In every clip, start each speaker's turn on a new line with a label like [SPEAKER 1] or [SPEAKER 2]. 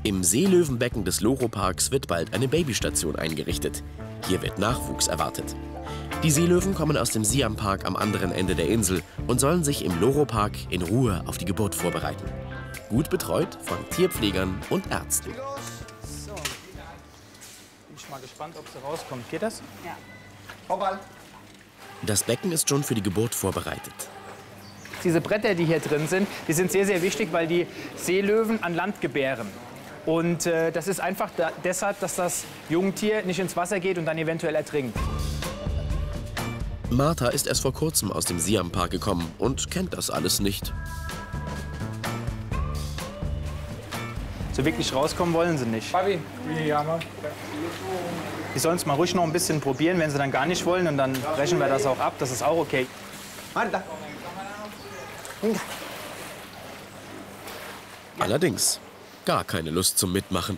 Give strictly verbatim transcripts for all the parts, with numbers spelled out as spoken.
[SPEAKER 1] Im Seelöwenbecken des Loro-Parks wird bald eine Babystation eingerichtet. Hier wird Nachwuchs erwartet. Die Seelöwen kommen aus dem Siam-Park am anderen Ende der Insel und sollen sich im Loro-Park in Ruhe auf die Geburt vorbereiten. Gut betreut von Tierpflegern und Ärzten.
[SPEAKER 2] So. Bin ich mal gespannt, ob sie rauskommt. Geht das?
[SPEAKER 3] Ja.
[SPEAKER 2] Hoppal.
[SPEAKER 1] Das Becken ist schon für die Geburt vorbereitet.
[SPEAKER 2] Diese Bretter, die hier drin sind, die sind sehr, sehr wichtig, weil die Seelöwen an Land gebären. Und äh, das ist einfach da, deshalb, dass das Jungtier nicht ins Wasser geht und dann eventuell ertrinkt.
[SPEAKER 1] Martha ist erst vor kurzem aus dem Siam-Park gekommen und kennt das alles nicht.
[SPEAKER 2] So wirklich rauskommen wollen sie nicht. Die sollen es mal ruhig noch ein bisschen probieren, wenn sie dann gar nicht wollen. Und dann brechen wir das auch ab. Das ist auch okay.
[SPEAKER 1] Allerdings gar keine Lust zum Mitmachen.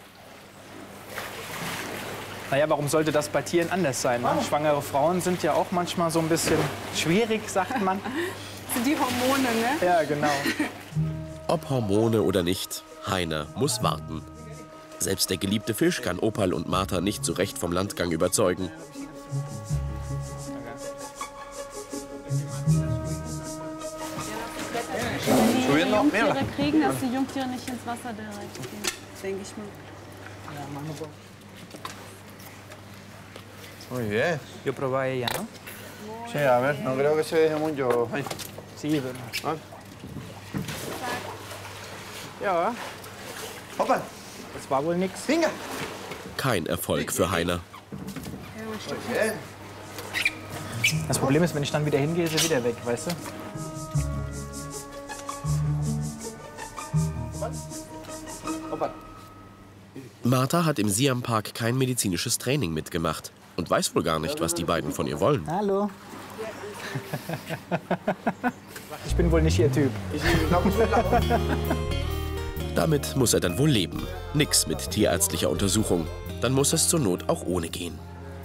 [SPEAKER 2] Naja, warum sollte das bei Tieren anders sein? Ne? Schwangere Frauen sind ja auch manchmal so ein bisschen schwierig, sagt man.
[SPEAKER 3] Das sind die Hormone, ne?
[SPEAKER 2] Ja, genau.
[SPEAKER 1] Ob Hormone oder nicht, Heiner muss warten. Selbst der geliebte Fisch kann Opal und Martha nicht so recht vom Landgang überzeugen.
[SPEAKER 3] Wenn die Jungtiere kriegen, dass die Jungtiere nicht ins Wasser direkt gehen, denke ich mal.
[SPEAKER 4] Muy bien.
[SPEAKER 2] Yo probé a ella, ¿no?
[SPEAKER 4] Sí, a ver, no creo que se deje mucho. Ay.
[SPEAKER 2] Sí, pero...
[SPEAKER 4] Ah.
[SPEAKER 2] Ja,
[SPEAKER 4] Hoppal.
[SPEAKER 2] das war wohl nichts.
[SPEAKER 4] Venga.
[SPEAKER 1] Kein Erfolg für Heiner.
[SPEAKER 4] Bien.
[SPEAKER 2] Das Problem ist, wenn ich dann wieder hingehe, ist er wieder weg, weißt du?
[SPEAKER 1] Martha hat im Siam-Park kein medizinisches Training mitgemacht und weiß wohl gar nicht, was die beiden von ihr wollen.
[SPEAKER 2] Hallo. Ich bin wohl nicht ihr Typ.
[SPEAKER 1] Damit muss er dann wohl leben. Nix mit tierärztlicher Untersuchung. Dann muss es zur Not auch ohne gehen.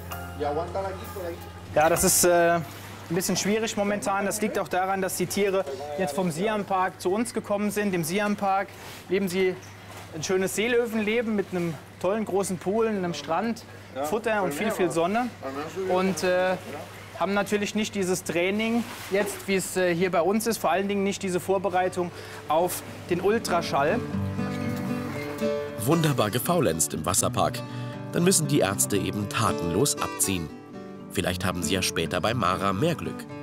[SPEAKER 2] Ja, das ist äh, ein bisschen schwierig momentan. Das liegt auch daran, dass die Tiere jetzt vom Siam-Park zu uns gekommen sind. Im Siam-Park leben sie ein schönes Seelöwenleben mit einem tollen großen Pool, einem Strand, Futter und viel, viel Sonne. Und äh, haben natürlich nicht dieses Training jetzt, wie es äh, hier bei uns ist. Vor allen Dingen nicht diese Vorbereitung auf den Ultraschall.
[SPEAKER 1] Wunderbar gefaulenzt im Wasserpark. Dann müssen die Ärzte eben tatenlos abziehen. Vielleicht haben sie ja später bei Mara mehr Glück.